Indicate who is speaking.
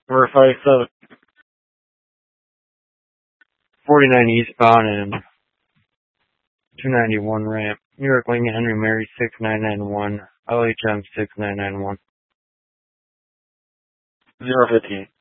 Speaker 1: Number 57, 49 eastbound and 291 ramp. New York Lincoln Henry Mary 6991. LHM 6991. 015.